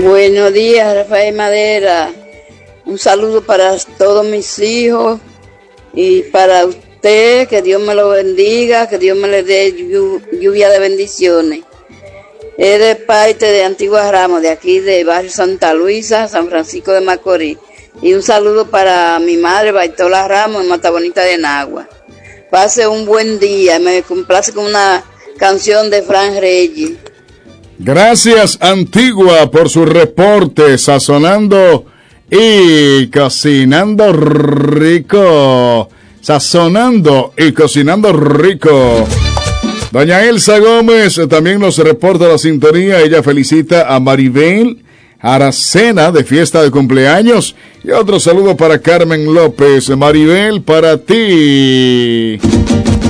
Buenos días, Rafael Madera. Un saludo para todos mis hijos y para usted, que Dios me lo bendiga, que Dios me le dé lluvia de bendiciones. Es de parte de Antigua Ramos, de aquí de Barrio Santa Luisa, San Francisco de Macorís. Y un saludo para mi madre, Baitola Ramos, en Mata Bonita de Nagua. Pase un buen día, me complace con una canción de Fran Reyes. Gracias, Antigua, por su reporte, sazonando y cocinando rico. Sazonando y cocinando rico. Doña Elsa Gómez también nos reporta la sintonía. Ella felicita a Maribel Aracena de fiesta de cumpleaños. Y otro saludo para Carmen López. Maribel, para ti.